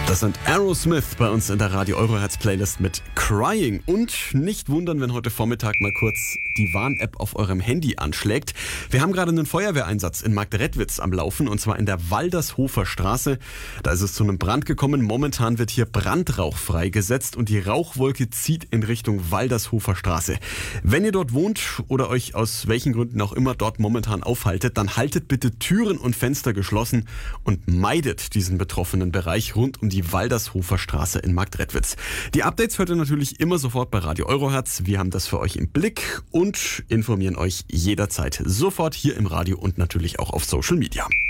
Das sind Aerosmith bei uns in der Radio Eurohertz Playlist mit Crying. Und nicht wundern, wenn heute Vormittag mal kurz die Warn-App auf eurem Handy anschlägt. Wir haben gerade einen Feuerwehreinsatz in Marktredwitz am Laufen, und zwar in der Waldershofer Straße. Da ist es zu einem Brand gekommen. Momentan wird hier Brandrauch freigesetzt und die Rauchwolke zieht in Richtung Waldershofer Straße. Wenn ihr dort wohnt oder euch aus welchen Gründen auch immer dort momentan aufhaltet, dann haltet bitte Türen und Fenster geschlossen und meidet diesen betroffenen Bereich rund um die Waldershofer Straße in Marktredwitz. Die Updates hört ihr natürlich immer sofort bei Radio Eurohertz. Wir haben das für euch im Blick und informieren euch jederzeit sofort hier im Radio und natürlich auch auf Social Media.